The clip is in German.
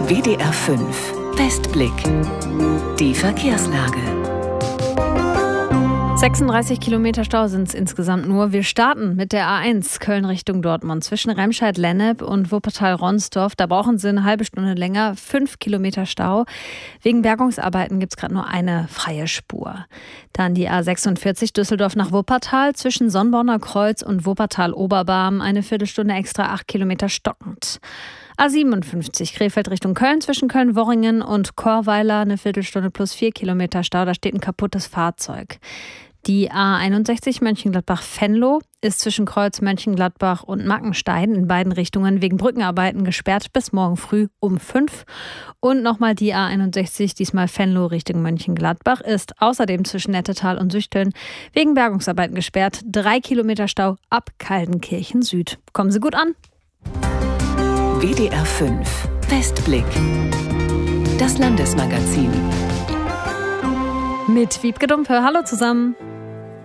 WDR 5 Westblick. Die Verkehrslage. 36 Kilometer Stau sind es insgesamt nur. Wir starten mit der A1 Köln Richtung Dortmund. Zwischen Remscheid-Lennep und Wuppertal-Ronsdorf. Da brauchen Sie eine halbe Stunde länger. 5 Kilometer Stau. Wegen Bergungsarbeiten gibt es gerade nur eine freie Spur. Dann die A46 Düsseldorf nach Wuppertal. Zwischen Sonnborner Kreuz und Wuppertal-Oberbarm. Eine Viertelstunde extra, 8 Kilometer stockend. A57 Krefeld Richtung Köln, zwischen Köln-Worringen und Chorweiler, eine Viertelstunde plus 4 Kilometer Stau, da steht ein kaputtes Fahrzeug. Die A61 Mönchengladbach-Venlo ist zwischen Kreuz Mönchengladbach und Mackenstein in beiden Richtungen wegen Brückenarbeiten gesperrt bis morgen früh um 5. Und nochmal die A61, diesmal Venlo Richtung Mönchengladbach, ist außerdem zwischen Nettetal und Süchteln wegen Bergungsarbeiten gesperrt. 3 Kilometer Stau ab Kaldenkirchen Süd. Kommen Sie gut an. WDR 5 Westblick. Das Landesmagazin. Mit Wiebke Dumpe. Hallo zusammen.